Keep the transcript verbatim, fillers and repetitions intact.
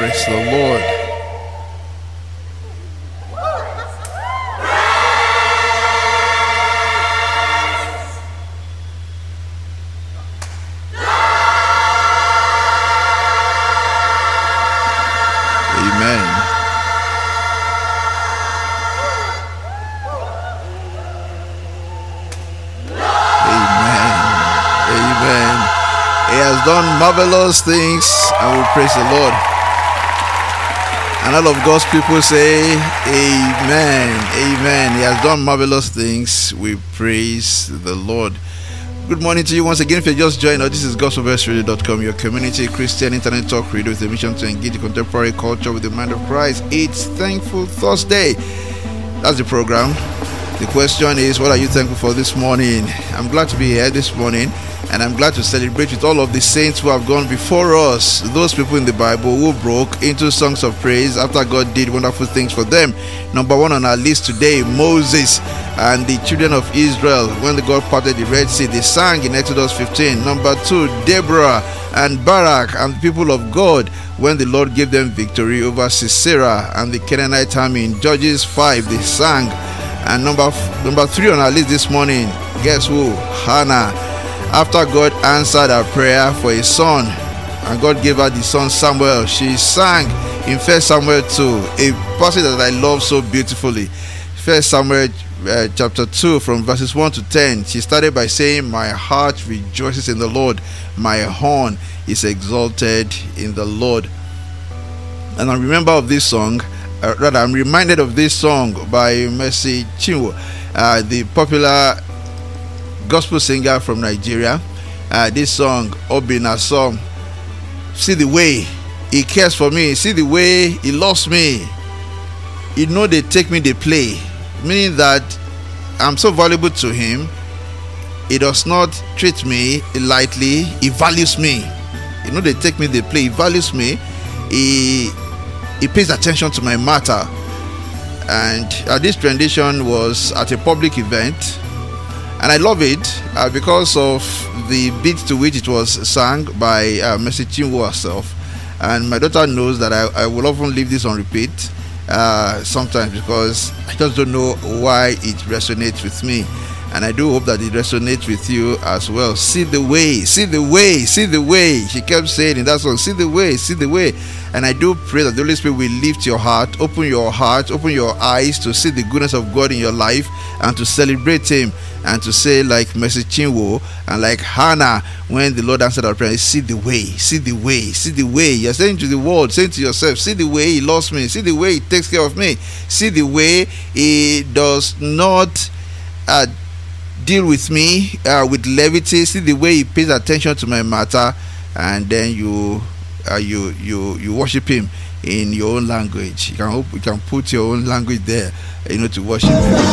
Praise the Lord. Amen. Amen. Amen. He has done marvelous things, and we praise the Lord. And all of God's people say, Amen. Amen. He has done marvelous things. We praise the Lord. Good morning to you once again. If you're just joining us, this is gospel verse radio dot com, your community Christian internet talk radio with a mission to engage the contemporary culture with the mind of Christ. It's Thankful Thursday. That's the program. The question is, what are you thankful for this morning? I'm glad to be here this morning, and I'm glad to celebrate with all of the saints who have gone before us, those people in the Bible who broke into songs of praise after God did wonderful things for them. Number one on our list today, Moses and the children of Israel. When the God parted the Red Sea, they sang in Exodus fifteen. Number two, Deborah and Barak and the people of God when the Lord gave them victory over Sisera and the Canaanite army in Judges five, they sang. And number number three on our list this morning, guess who? Hannah. After God answered her prayer for a son, and God gave her the son Samuel, she sang in First Samuel two, a passage that I love so beautifully. First Samuel uh, chapter two, from verses one to ten. She started by saying, "My heart rejoices in the Lord, my horn is exalted in the Lord." And I remember of this song. Uh, rather, I'm reminded of this song by Mercy Chinwo, uh, the popular gospel singer from Nigeria. Uh, this song, Obinasom. See the way he cares for me. See the way he loves me. You know they take me, they play. Meaning that I'm so valuable to him. He does not treat me lightly. He values me. You know they take me, they play. He values me. He He pays attention to my matter. And uh, this rendition was at a public event, and I love it uh, because of the beat to which it was sung by uh, Mercy Chinwo herself. And my daughter knows that I, I will often leave this on repeat uh, sometimes because I just don't know why it resonates with me. And I do hope that it resonates with you as well. See the way, see the way, see the way. She kept saying in that song, see the way, see the way. And I do pray that the Holy Spirit will lift your heart, open your heart, open your eyes to see the goodness of God in your life and to celebrate Him and to say like Mercy Chinwo and like Hannah when the Lord answered our prayer, see the way, see the way, see the way. You're saying to the world, saying to yourself, see the way He loves me, see the way He takes care of me, see the way He does not uh, deal with me uh, with levity, see the way He pays attention to my matter, and then you uh, you you you worship Him in your own language. You can hope you can put your own language there, you know, to worship Him.